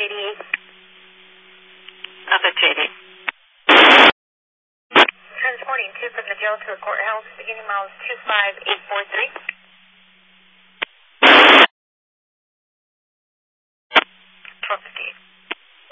JD. Nothing, JD. Transporting 2 from the jail to the courthouse, beginning miles 25843.